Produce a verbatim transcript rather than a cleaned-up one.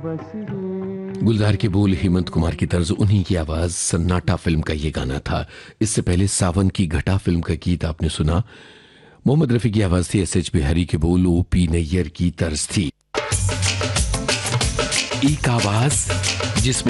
गुलजार के बोल, हेमंत कुमार की तर्ज, उन्हीं की आवाज। सन्नाटा फिल्म का ये गाना था। इससे पहले सावन की घटा फिल्म का गीत आपने सुना। मोहम्मद रफी की आवाज थी, एस एच बिहारी के बोल, ओ पी नैयर की तर्ज थी। एक आवाज जिसमें